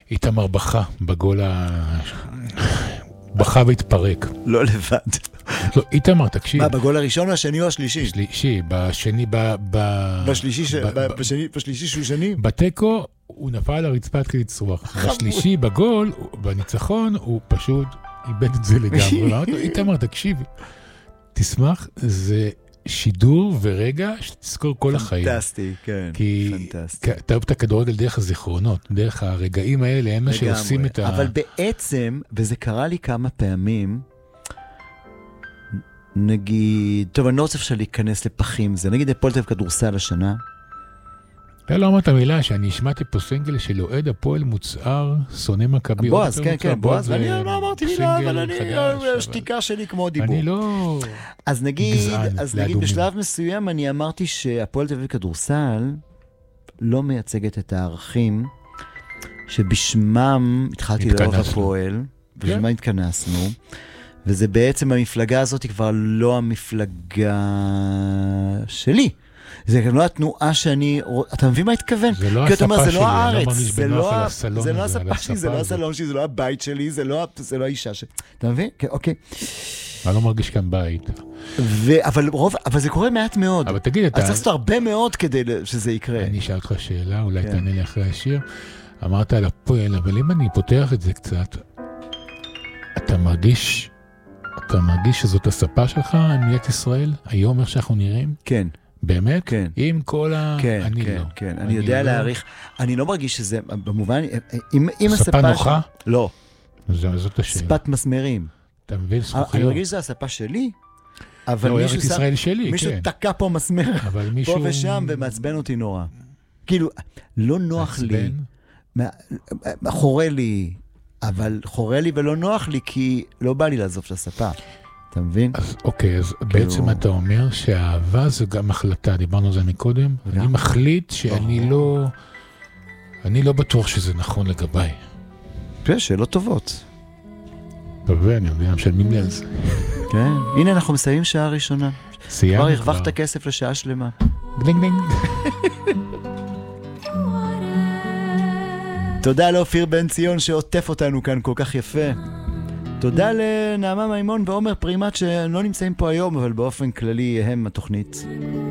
איתמר בכה, בגול בכה והתפרק. לא לבד. לא, איתמר, תקשיב. מה, בגול הראשון, השני או השלישי? שלישי, בשני, בשלישי שהוא שני? בטקו הוא נפל על הרצפה כדי לצרוח. בשלישי, בגול, בניצחון, הוא פשוט איבד את זה לגמרי. איתמר, תקשיב, תשמח, זה שידור ורגע שתזכור כל החיים. פנטסטי, כן. כי אתה אוהב את הכדורגל דרך הזיכרונות, דרך הרגעים האלה, הם מה שעושים את ה... אבל בעצם, וזה קרה לי כמה פעמים, נגיד, טוב, אני לא רוצה אפשר להיכנס לפחים, זה נגיד הפועל תל אביב כדורסל השנה. לא אמרת מילה, שאני השמעתי פה סינגל של אוהד הפועל מוצער, שונא מכבי. בועז, כן, בועז, ואני לא אמרתי מילה, אבל אני, השתיקה שלי כמו דיבור. אני לא אז נגיד, בשלב מסוים אני אמרתי שהפועל תל אביב כדורסל לא מייצגת את הערכים שבשמם התחלתי לאהוב הפועל, ובשמם התכנסנו, וזה בעצם המפלגה הזאת היא כבר לא המפלגה שלי. זה גם לא התנועה שאני... אתה מבין מה התכוון? זה לא השפה שלי, אני לא מרגיש בנוח על הסלון. זה לא השפה שלי, זה לא הסלון שלי, זה לא הבית שלי, זה לא האישה שלי. אתה מבין? אוקיי. אני לא מרגיש כאן בית. אבל זה קורה מעט מאוד. אבל תגיד, אתה... אז צריך לעשות הרבה מאוד כדי שזה יקרה. אני אשאל אותך שאלה, אולי תענה לי אחרי השיר. אמרת על הפועל, אבל אם אני פותח את זה קצת, אתה מרגיש שזאת הספה שלך, עניית ישראל, היום איך שאנחנו נראים? כן. באמת? כן. עם כל כן, אני כן, לא. כן. אני יודע להעריך. אני לא מרגיש שזה, במובן, אם ספה נוחה? לא. זאת השאלה. ספת מסמרים. אתה מבין זכוכיות? אני מרגיש שזה הספה שלי, אבל לא, ארץ ישראל שלי, כן. מישהו תקע פה מסמר, פה ושם, ומעצבן אותי נורא. כאילו, לא נוח לי. חורה לי, אבל חורה לי ולא נוח לי, כי לא בא לי לעזוב את הספה. אתה מבין? אז אוקיי, אז בעצם אתה אומר שהאהבה זה גם החלטה, דיברנו על זה מקודם, אני מחליט שאני לא בטוח שזה נכון לגביי. שאלות טובות. טוב, אני יודע, משלמים לי על זה. כן, הנה אנחנו מסיימים שעה ראשונה. סיימנו כבר הרווחת כסף לשעה שלמה. גלינג גלינג. תודה לאופיר בן ציון שעוטף אותנו כאן כל כך יפה. תודה לנעמה מימון ועומר פרימת שלא נמצאים פה היום, אבל באופן כללי הם התוכנית.